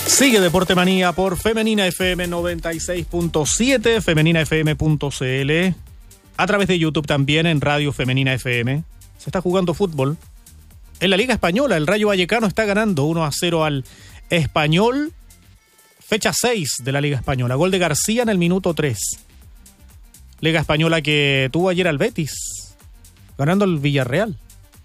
Sigue Deporte Manía por Femenina FM 96.7, femeninafm.cl, a través de YouTube también en Radio Femenina FM. Se está jugando fútbol en la Liga Española. El Rayo Vallecano está ganando 1-0 al Español. Fecha 6 de la Liga Española. Gol de García en el minuto 3. Liga Española que tuvo ayer al Betis, ganando el Villarreal.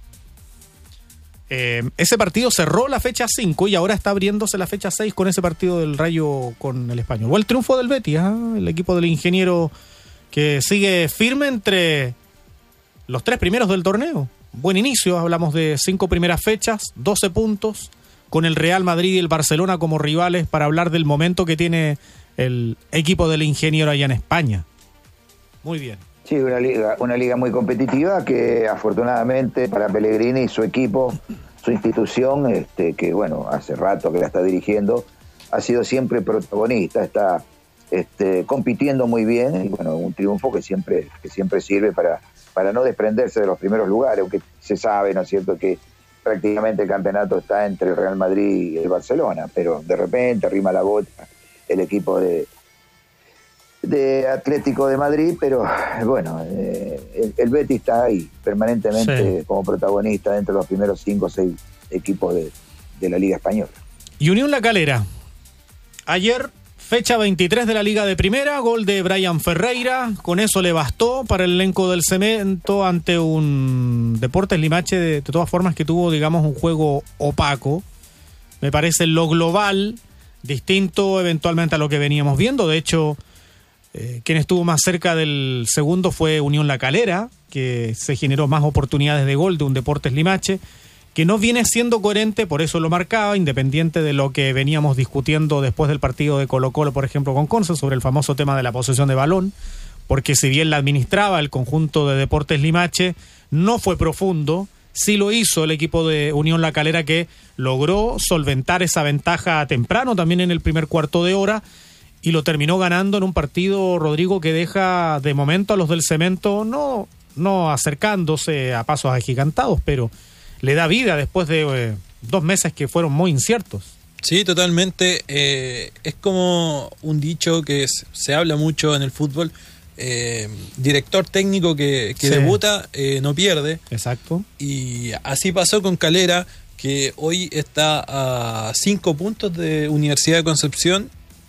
Ese partido cerró la fecha 5 y ahora está abriéndose la fecha 6 con ese partido del Rayo con el Español. O el triunfo del Betis, el equipo del ingeniero que sigue firme entre los 3 primeros del torneo. Buen inicio, hablamos de 5 primeras fechas, 12 puntos, con el Real Madrid y el Barcelona como rivales para hablar del momento que tiene el equipo del ingeniero allá en España. Muy bien. Sí, una liga muy competitiva que afortunadamente para Pellegrini y su equipo, su institución, que bueno, hace rato que la está dirigiendo, ha sido siempre protagonista, está compitiendo muy bien, y bueno, un triunfo que siempre sirve para no desprenderse de los primeros lugares, aunque se sabe, ¿no es cierto?, que prácticamente el campeonato está entre el Real Madrid y el Barcelona, pero de repente arrima la bota el equipo de Atlético de Madrid, pero bueno, el Betis está ahí permanentemente, sí, como protagonista dentro de los primeros 5 o 6 equipos de la Liga Española. Y Unión La Calera, ayer fecha 23 de la Liga de Primera, gol de Brian Ferreira, con eso le bastó para el elenco del cemento ante un Deportes Limache de todas formas que tuvo, digamos, un juego opaco, me parece en lo global, distinto eventualmente a lo que veníamos viendo. De hecho, quien estuvo más cerca del segundo fue Unión La Calera, que se generó más oportunidades de gol de un Deportes Limache, que no viene siendo coherente, por eso lo marcaba, independiente de lo que veníamos discutiendo después del partido de Colo-Colo, por ejemplo, con Conce, sobre el famoso tema de la posesión de balón, porque si bien la administraba el conjunto de Deportes Limache, no fue profundo. Sí lo hizo el equipo de Unión La Calera, que logró solventar esa ventaja temprano, también en el primer cuarto de hora, y lo terminó ganando en un partido, Rodrigo, que deja de momento a los del cemento no acercándose a pasos agigantados, pero le da vida después de 2 meses que fueron muy inciertos. Sí, totalmente. Es como un dicho que se habla mucho en el fútbol. Director técnico que sí, debuta, no pierde. Exacto. Y así pasó con Calera, que hoy está a 5 puntos de Universidad de Concepción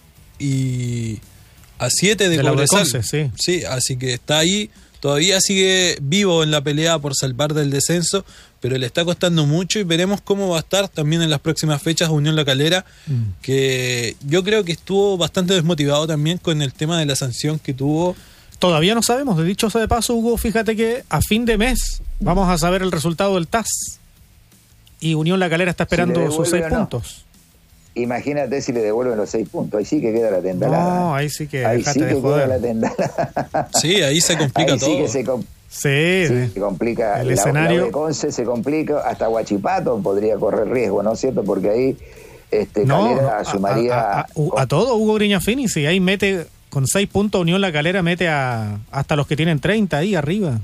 y a 7 de Cobresal. Sí, así que está ahí, todavía sigue vivo en la pelea por salvar del descenso, pero le está costando mucho y veremos cómo va a estar también en las próximas fechas Unión La Calera, que yo creo que estuvo bastante desmotivado también con el tema de la sanción que tuvo. Todavía no sabemos, de dicho sea de paso, Hugo, fíjate que a fin de mes vamos a saber el resultado del TAS y Unión La Calera está esperando sus 6 puntos. Imagínate si le devuelven los 6 puntos, ahí sí que queda la tendalada. No, ahí sí que ahí sí que queda la tendalada. Sí, ahí se complica ahí todo. Sí que se complica el escenario. La de Conce se complica, hasta Huachipato podría correr riesgo, ¿no es cierto? Porque ahí Calera sumaría a todo Hugo Griñafini, si ahí mete con 6 puntos Unión La Calera, mete hasta los que tienen 30 ahí arriba.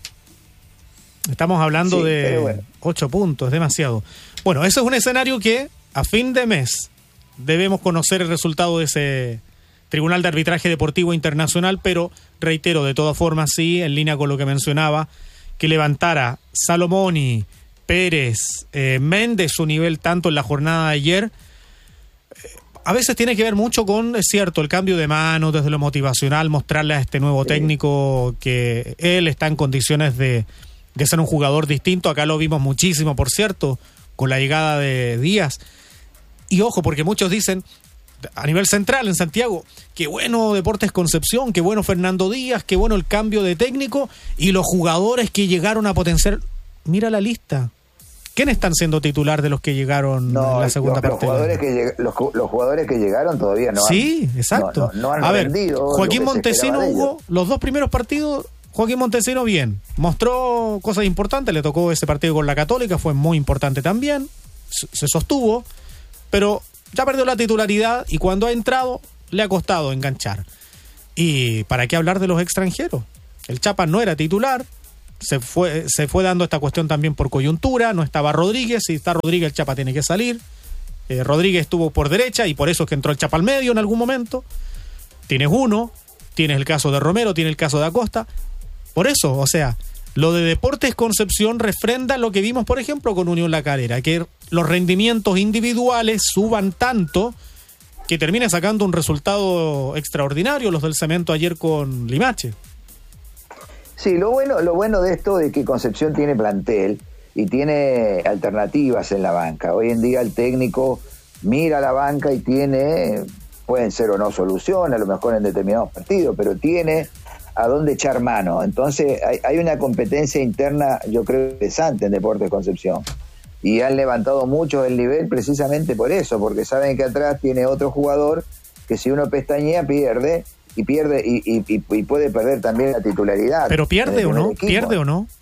Estamos hablando de 8 puntos, es demasiado. Bueno, eso es un escenario que a fin de mes debemos conocer el resultado de ese Tribunal de Arbitraje Deportivo Internacional, pero reitero, de todas formas, sí, en línea con lo que mencionaba, que levantara Salomoni, Pérez, Méndez su nivel tanto en la jornada de ayer, a veces tiene que ver mucho con, es cierto, el cambio de mano desde lo motivacional, mostrarle a este nuevo técnico que él está en condiciones de ser un jugador distinto. Acá lo vimos muchísimo, por cierto, con la llegada de Díaz. Y ojo, porque muchos dicen, a nivel central en Santiago, qué bueno Deportes Concepción, qué bueno Fernando Díaz, qué bueno el cambio de técnico y los jugadores que llegaron a potenciar. Mira la lista. ¿Quiénes están siendo titular de los que llegaron en la segunda parte? Los jugadores que llegaron todavía no han. Sí, exacto. No han rendido. Joaquín Montesino, Hugo, los 2 primeros partidos, Joaquín Montesino bien. Mostró cosas importantes, le tocó ese partido con la Católica, fue muy importante también. Se sostuvo, pero ya perdió la titularidad y cuando ha entrado le ha costado enganchar. ¿Y para qué hablar de los extranjeros? El Chapa no era titular. Se fue dando esta cuestión también por coyuntura, no estaba Rodríguez, si está Rodríguez el Chapa tiene que salir, Rodríguez estuvo por derecha y por eso es que entró el Chapa al medio en algún momento. Tienes uno, tienes el caso de Romero, tienes el caso de Acosta. Por eso, o sea, lo de Deportes Concepción refrenda lo que vimos, por ejemplo, con Unión La Calera, que los rendimientos individuales suban tanto que termine sacando un resultado extraordinario los del Cemento ayer con Limache. Sí, lo bueno de esto es que Concepción tiene plantel y tiene alternativas en la banca. Hoy en día el técnico mira la banca y tiene, pueden ser o no soluciones, a lo mejor en determinados partidos, pero tiene a dónde echar mano. Entonces hay una competencia interna, yo creo, interesante en Deportes Concepción. Y han levantado mucho el nivel precisamente por eso, porque saben que atrás tiene otro jugador que si uno pestañea pierde y puede perder también la titularidad. ¿Pero pierde o no? Equipo. ¿Pierde o no?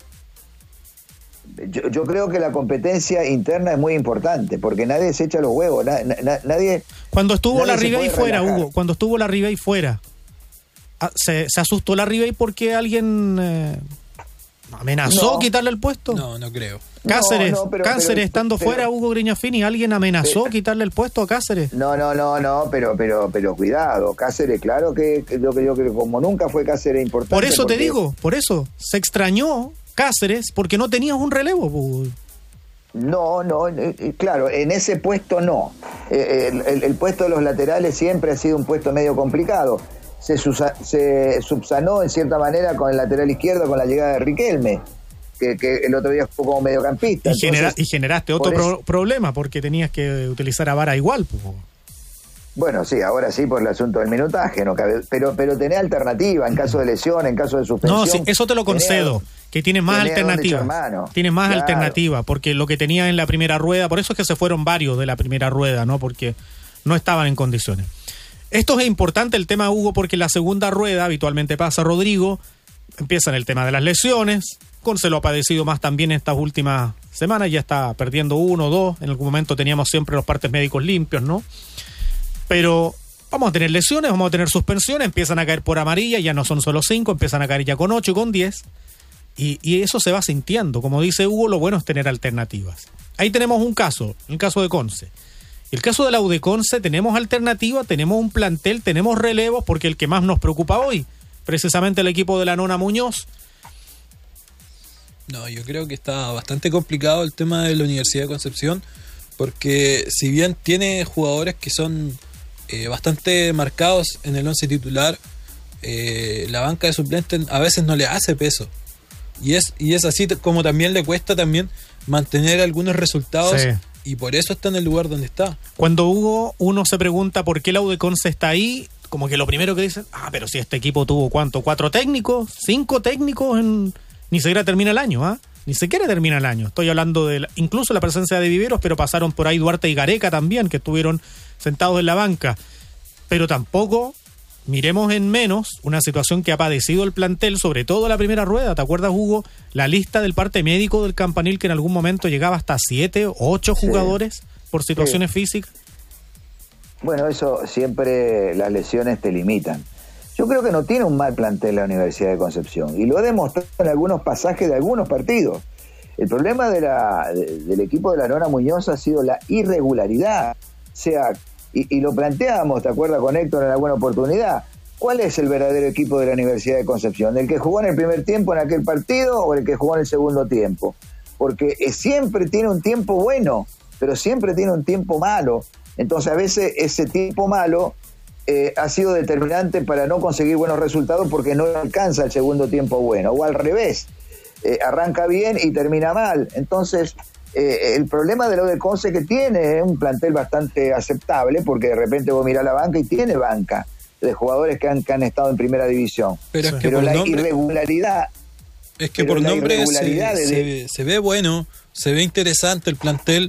Yo creo que la competencia interna es muy importante, porque nadie se echa los huevos, nadie... Cuando estuvo la Ribey fuera, Hugo, cuando estuvo la Ribey fuera, ¿se asustó la Ribey porque alguien amenazó quitarle el puesto? No creo. Cáceres, Cáceres estando fuera, Hugo Grignafini, ¿alguien amenazó quitarle el puesto a Cáceres? No, pero cuidado, Cáceres, claro que yo creo que como nunca fue Cáceres importante. Por eso te digo, se extrañó Cáceres porque no tenías un relevo. No, claro, en ese puesto no. El puesto de los laterales siempre ha sido un puesto medio complicado. Se subsanó en cierta manera con el lateral izquierdo con la llegada de Riquelme, que el otro día fue como mediocampista. Y generaste otro problema porque tenías que utilizar a Vara igual. Bueno, sí, ahora sí por el asunto del minutaje, no cabe, pero tenés alternativa en caso de lesión, en caso de suspensión. No, sí, eso te lo concedo, que tiene más alternativa. Tiene más alternativa, porque lo que tenía en la primera rueda, por eso es que se fueron varios de la primera rueda, ¿no? Porque no estaban en condiciones. Esto es importante el tema, Hugo, porque en la segunda rueda, habitualmente pasa Rodrigo, empieza en el tema de las lesiones. Conce lo ha padecido más también estas últimas semanas, ya está perdiendo 1 o 2, en algún momento teníamos siempre los partes médicos limpios, ¿no? Pero vamos a tener lesiones, vamos a tener suspensiones, empiezan a caer por amarilla, ya no son solo 5, empiezan a caer ya con 8 y con 10, y eso se va sintiendo. Como dice Hugo, lo bueno es tener alternativas. Ahí tenemos un caso, el caso de Conce. El caso de la U de Conce, tenemos alternativa, tenemos un plantel, tenemos relevos, porque el que más nos preocupa hoy, precisamente el equipo de la Nona Muñoz. No, yo creo que está bastante complicado el tema de la Universidad de Concepción, porque si bien tiene jugadores que son bastante marcados en el once titular, la banca de suplentes a veces no le hace peso. Y es así como también le cuesta también mantener algunos resultados, sí. Y por eso está en el lugar donde está. Cuando uno se pregunta por qué la U de Conce está ahí, como que lo primero que dicen, pero si este equipo tuvo ¿cuánto? 4 técnicos, 5 técnicos, ni siquiera termina el año, ni siquiera termina el año. Estoy hablando de incluso la presencia de Viveros, pero pasaron por ahí Duarte y Gareca también, que estuvieron sentados en la banca. Pero tampoco miremos en menos una situación que ha padecido el plantel, sobre todo la primera rueda. ¿Te acuerdas, Hugo? La lista del parte médico del Campanil, que en algún momento llegaba hasta 7 o 8 jugadores por situaciones físicas. Bueno, eso siempre, las lesiones te limitan. Yo creo que no tiene un mal plantel la Universidad de Concepción, y lo ha demostrado en algunos pasajes de algunos partidos. El problema del equipo de la Nona Muñoz ha sido la irregularidad. O sea, y lo planteábamos, ¿te acuerdas con Héctor en alguna oportunidad? ¿Cuál es el verdadero equipo de la Universidad de Concepción? ¿El que jugó en el primer tiempo en aquel partido o el que jugó en el segundo tiempo? Porque siempre tiene un tiempo bueno, pero siempre tiene un tiempo malo. Entonces a veces ese tiempo malo ha sido determinante para no conseguir buenos resultados porque no alcanza el segundo tiempo bueno, o al revés, arranca bien y termina mal. Entonces el problema de lo de Conce que tiene es un plantel bastante aceptable, porque de repente vos mirás la banca y tiene banca de jugadores que han estado en primera división, pero la irregularidad es que por nombre se ve bueno, se ve interesante el plantel,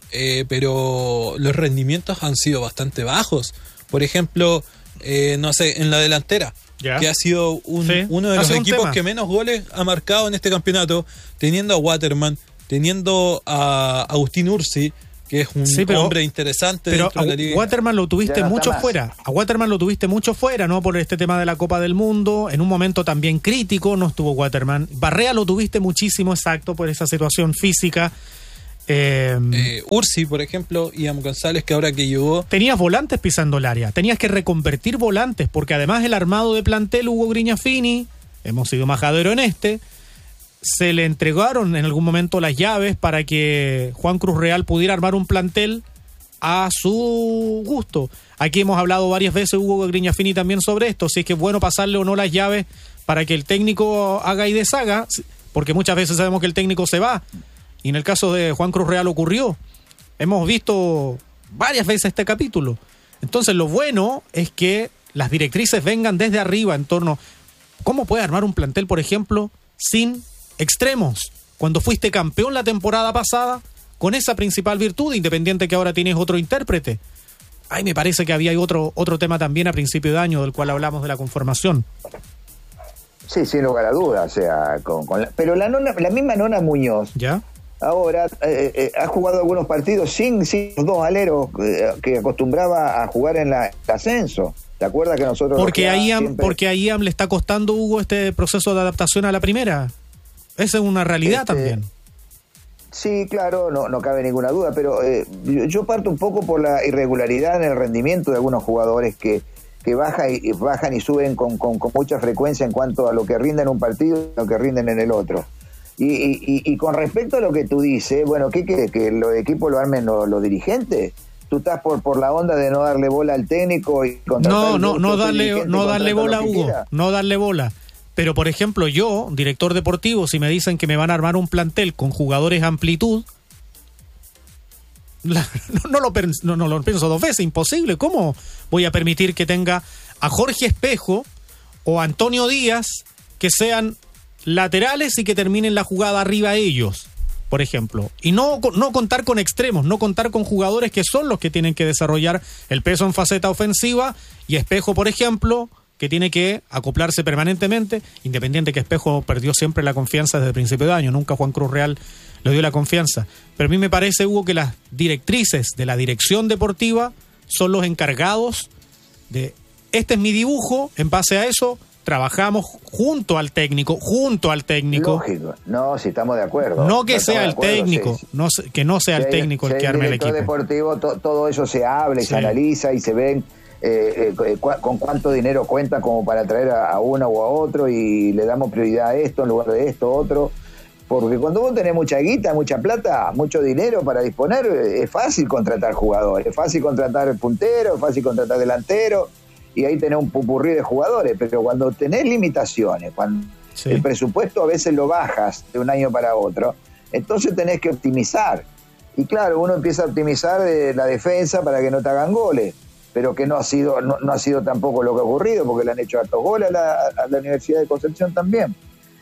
pero los rendimientos han sido bastante bajos. Por ejemplo, no sé, en la delantera, que ha sido uno de los equipos que menos goles ha marcado en este campeonato, teniendo a Waterman, teniendo a Agustín Ursi, que es un hombre interesante dentro de la liga. Waterman lo tuviste mucho fuera. A Waterman lo tuviste mucho fuera, ¿no? Por este tema de la Copa del Mundo. En un momento también crítico no estuvo Waterman. Barrea lo tuviste muchísimo, exacto, por esa situación física. Ursi, por ejemplo, Ian González, que ahora que llegó... Tenías volantes pisando el área, tenías que reconvertir volantes, porque además el armado de plantel Hugo Grignafini, hemos sido majadero en se le entregaron en algún momento las llaves para que Juan Cruz Real pudiera armar un plantel a su gusto. Aquí hemos hablado varias veces, Hugo Grignafini, también sobre esto, si es que es bueno pasarle o no las llaves para que el técnico haga y deshaga, porque muchas veces sabemos que el técnico se va. Y en el caso de Juan Cruz Real ocurrió. Hemos visto varias veces este capítulo. Entonces lo bueno es que las directrices vengan desde arriba en torno... ¿Cómo puede armar un plantel, por ejemplo, sin extremos? Cuando fuiste campeón la temporada pasada, con esa principal virtud, independiente que ahora tienes otro intérprete. Ay, me parece que había otro tema también a principio de año, del cual hablamos de la conformación. Sí, sin lugar a dudas. O sea, pero la misma Nona Muñoz... ¿Ya? Ahora ha jugado algunos partidos sin los dos aleros que acostumbraba a jugar en el ascenso. ¿Te acuerdas que nosotros... Porque a IAM le está costando, Hugo, este proceso de adaptación a la primera. Esa es una realidad también. Sí, claro, no cabe ninguna duda, pero yo parto un poco por la irregularidad en el rendimiento de algunos jugadores que bajan y suben con mucha frecuencia en cuanto a lo que rinden en un partido y lo que rinden en el otro. Y con respecto a lo que tú dices, bueno, ¿qué quieres? ¿Que los equipos lo armen los dirigentes? ¿Tú estás por la onda de no darle bola al técnico? Y no darle bola, Hugo, no darle bola. Pero, por ejemplo, yo, director deportivo, si me dicen que me van a armar un plantel con jugadores amplitud, no lo pienso dos veces, imposible. ¿Cómo voy a permitir que tenga a Jorge Espejo o a Antonio Díaz que sean laterales y que terminen la jugada arriba ellos, por ejemplo? Y no contar con extremos, no contar con jugadores que son los que tienen que desarrollar el peso en faceta ofensiva, y Espejo, por ejemplo, que tiene que acoplarse permanentemente, independiente que Espejo perdió siempre la confianza desde el principio de año, nunca Juan Cruz Real le dio la confianza. Pero a mí me parece, Hugo, que las directrices de la dirección deportiva son los encargados de, este es mi dibujo, en base a eso trabajamos junto al técnico. Lógico, no, si estamos de acuerdo. No que sea el técnico, que no sea el técnico el que arme el equipo. En el deportivo todo eso se habla y se analiza y se ven con cuánto dinero cuenta como para traer a uno o a otro, y le damos prioridad a esto en lugar de esto, otro. Porque cuando vos tenés mucha guita, mucha plata, mucho dinero para disponer, es fácil contratar jugadores, es fácil contratar punteros, es fácil contratar delanteros, y ahí tenés un pupurrí de jugadores. Pero cuando tenés limitaciones, cuando el presupuesto a veces lo bajas de un año para otro, entonces tenés que optimizar. Y claro, uno empieza a optimizar la defensa para que no te hagan goles, pero que no ha sido tampoco lo que ha ocurrido, porque le han hecho hartos goles a la Universidad de Concepción también.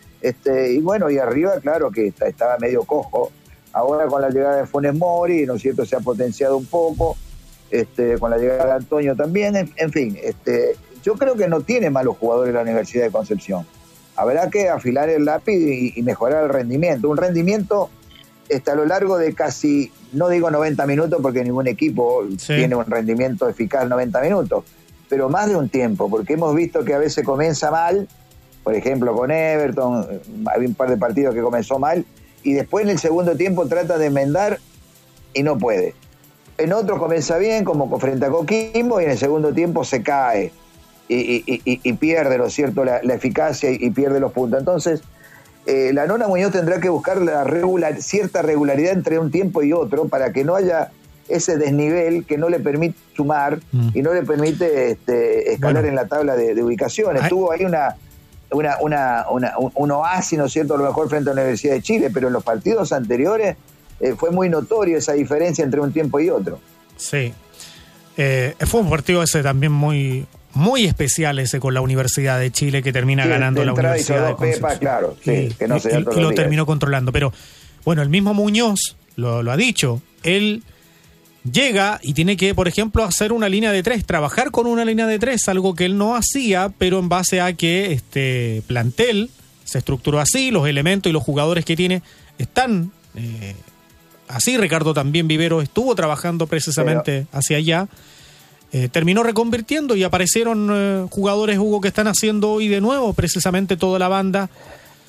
Y bueno, y arriba, claro que estaba medio cojo. Ahora con la llegada de Funes Mori, ¿no es cierto?, se ha potenciado un poco, con la llegada de Antonio también, en fin, yo creo que no tiene malos jugadores la Universidad de Concepción. Habrá que afilar el lápiz y mejorar el rendimiento. Un rendimiento a lo largo de casi, no digo 90 minutos, porque ningún equipo tiene un rendimiento eficaz 90 minutos, pero más de un tiempo, porque hemos visto que a veces comienza mal. Por ejemplo, con Everton, había un par de partidos que comenzó mal, y después en el segundo tiempo trata de enmendar y no puede. En otros comienza bien, como frente a Coquimbo, y en el segundo tiempo se cae y pierde, ¿no es cierto?, la eficacia y pierde los puntos. Entonces, la Nona Muñoz tendrá que buscar cierta regularidad entre un tiempo y otro, para que no haya ese desnivel que no le permite sumar y no le permite escalar en la tabla de ubicaciones. Tuvo ahí un oasis, ¿no es cierto?, a lo mejor frente a la Universidad de Chile, pero en los partidos anteriores fue muy notorio esa diferencia entre un tiempo y otro. Sí, fue un partido ese también muy, muy especial, ese con la Universidad de Chile, que termina ganando la Universidad de Concepción. Claro, que no se y lo terminó controlando. Pero bueno, el mismo Muñoz lo ha dicho, él llega y tiene que, por ejemplo, hacer una línea de 3, trabajar con una línea de 3, algo que él no hacía, pero en base a que este plantel se estructuró así, los elementos y los jugadores que tiene están así. Ricardo también Vivero estuvo trabajando precisamente hacia allá, terminó reconvirtiendo y aparecieron jugadores, Hugo, que están haciendo hoy de nuevo precisamente toda la banda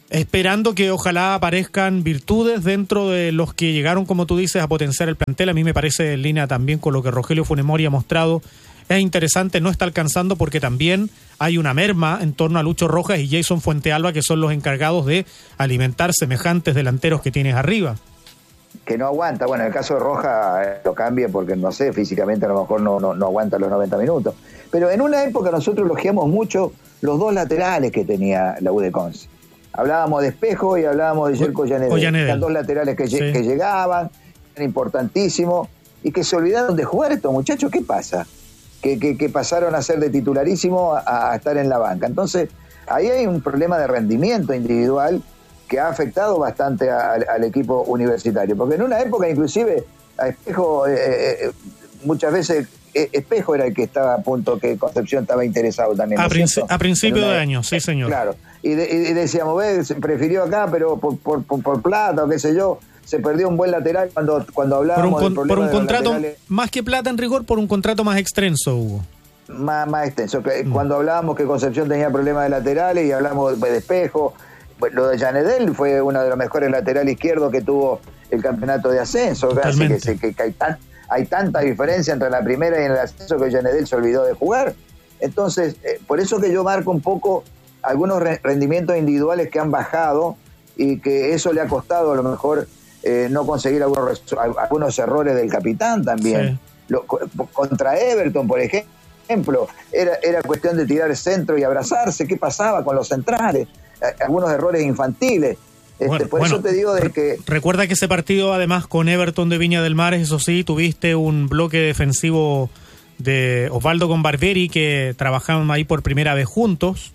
esperando que ojalá aparezcan virtudes dentro de los que llegaron, como tú dices, a potenciar el plantel. A mí me parece, en línea también con lo que Rogelio Funes Mori ha mostrado, es interesante, no está alcanzando porque también hay una merma en torno a Lucho Rojas y Jason Fuentealba, que son los encargados de alimentar semejantes delanteros que tienes arriba. Que no aguanta. Bueno, en el caso de Rojas lo cambia porque, no sé, físicamente a lo mejor no aguanta los 90 minutos. Pero en una época nosotros elogiamos mucho los dos laterales que tenía la U de Conce. Hablábamos de Espejo y hablábamos de Yerko Ollanedel. Eran dos laterales que llegaban, eran importantísimos, y que se olvidaron de jugar estos muchachos. ¿Qué pasa? Que pasaron a ser de titularísimo a estar en la banca. Entonces, ahí hay un problema de rendimiento individual que ha afectado bastante al equipo universitario. Porque en una época, inclusive, a Espejo, muchas veces, Espejo era el que estaba a punto, que Concepción estaba interesado también. A principio de año, sí, señor. Claro. Y decíamos, se prefirió acá, pero por plata o qué sé yo, se perdió un buen lateral cuando hablábamos del problema por un contrato, laterales, más que plata en rigor, por un contrato más extenso, Hugo. Más extenso. Cuando hablábamos que Concepción tenía problemas de laterales y hablamos de Espejo, lo de Ollanedel fue uno de los mejores laterales izquierdos que tuvo el campeonato de ascenso. Así que hay tanta diferencia entre la primera y el ascenso que Ollanedel se olvidó de jugar. Entonces, por eso que yo marco un poco algunos rendimientos individuales que han bajado y que eso le ha costado a lo mejor no conseguir algunos errores del capitán también. Sí. Contra Everton, por ejemplo, era cuestión de tirar el centro y abrazarse. ¿Qué pasaba con los centrales? Algunos errores infantiles. Por eso te digo de que... Recuerda que ese partido, además, con Everton de Viña del Mar, eso sí, tuviste un bloque defensivo de Osvaldo con Barberi, que trabajaban ahí por primera vez juntos.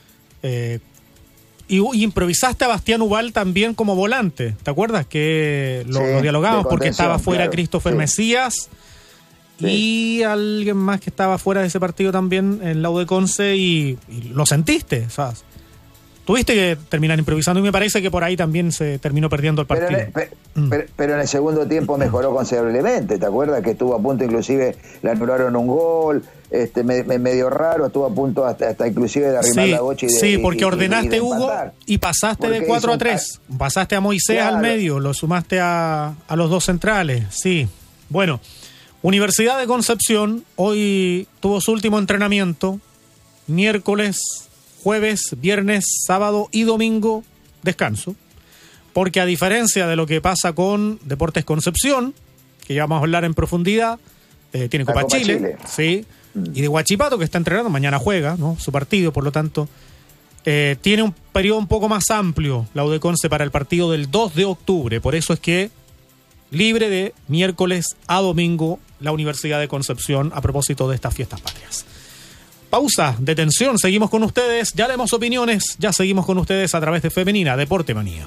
Y improvisaste a Bastián Ubal también como volante, ¿te acuerdas? Que lo dialogamos porque estaba fuera, claro, Christopher Mesías y alguien más que estaba fuera de ese partido también en la U de Conce, y lo sentiste, ¿sabes? Tuviste que terminar improvisando y me parece que por ahí también se terminó perdiendo el partido. Pero en el segundo tiempo mejoró considerablemente, ¿te acuerdas? Que estuvo a punto, inclusive le anularon un gol, medio raro, estuvo a punto hasta inclusive de arrimar la bocha porque ordenaste, Hugo, y pasaste de 4-3, pasaste a Moisés, claro, al medio, lo sumaste a los dos centrales, sí. Bueno, Universidad de Concepción hoy tuvo su último entrenamiento, miércoles, jueves, viernes, sábado y domingo, descanso. Porque a diferencia de lo que pasa con Deportes Concepción, que ya vamos a hablar en profundidad, tiene Copa Chile, sí, y de Huachipato, que está entrenando, mañana juega, ¿no?, su partido, por lo tanto, tiene un periodo un poco más amplio la U de Conce para el partido del 2 de octubre. Por eso es que libre de miércoles a domingo la Universidad de Concepción a propósito de estas fiestas patrias. Pausa, detención, seguimos con ustedes, ya leemos opiniones, ya seguimos con ustedes a través de Femenina Deporte Manía.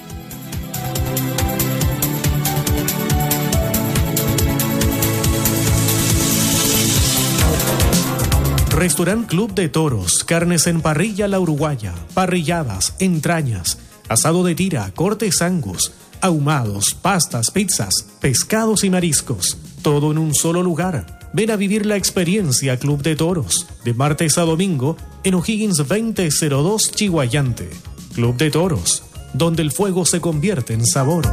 Restaurant Club de Toros, carnes en parrilla La Uruguaya, parrilladas, entrañas, asado de tira, cortes Angus, ahumados, pastas, pizzas, pescados y mariscos, todo en un solo lugar. Ven a vivir la experiencia Club de Toros, de martes a domingo, en O'Higgins 2002 Chihuayante. Club de Toros, donde el fuego se convierte en sabor.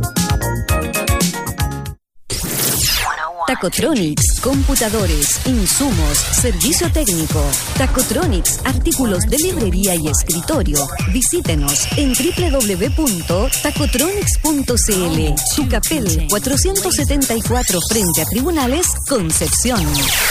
Tacotronics, computadores, insumos, servicio técnico. Tacotronics, artículos de librería y escritorio. Visítenos en www.tacotronics.cl. Tucapel 474 frente a Tribunales, Concepción.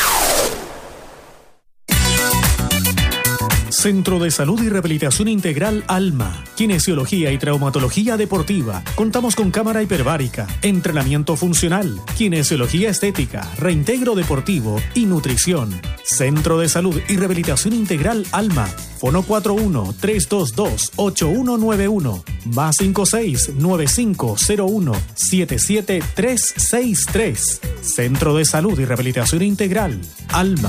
Centro de Salud y Rehabilitación Integral Alma, Kinesiología y Traumatología Deportiva. Contamos con cámara hiperbárica, entrenamiento funcional, kinesiología estética, reintegro deportivo y nutrición. Centro de Salud y Rehabilitación Integral Alma. Fono 41-322-8191, más 56-9501-77363. Centro de Salud y Rehabilitación Integral Alma.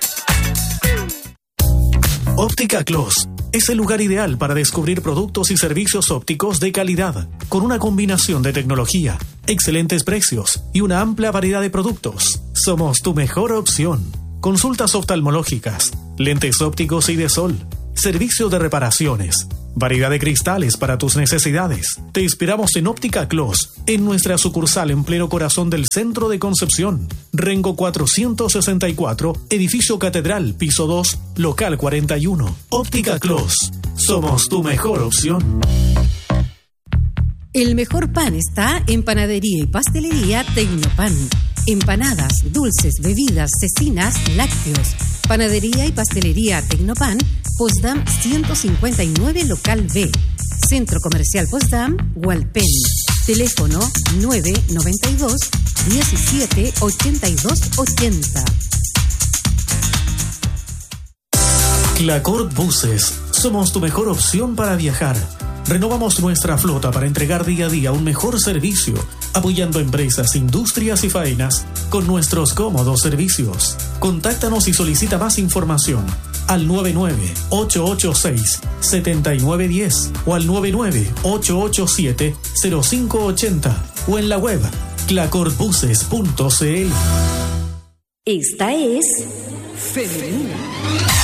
Óptica Clos es el lugar ideal para descubrir productos y servicios ópticos de calidad, con una combinación de tecnología, excelentes precios y una amplia variedad de productos. Somos tu mejor opción. Consultas oftalmológicas, lentes ópticos y de sol, servicio de reparaciones, Variedad de cristales para tus necesidades. Te esperamos en Óptica Clos, en nuestra sucursal en pleno corazón del centro de Concepción. Rengo 464, Edificio Catedral, piso 2, local 41. Óptica Clos. Somos tu mejor opción. El mejor pan está en Panadería y Pastelería Tecnopan. Empanadas, dulces, bebidas, cecinas, lácteos. Panadería y Pastelería Tecnopan, Potsdam 159, local B. Centro Comercial Potsdam, Hualpén. Teléfono 992 17 82 80. Clacort Buses. Somos tu mejor opción para viajar. Renovamos nuestra flota para entregar día a día un mejor servicio, apoyando empresas, industrias y faenas con nuestros cómodos servicios. Contáctanos y solicita más información al 99-886-7910 o al 99-887-0580 o en la web clacortbuses.cl. Esta es Femenina.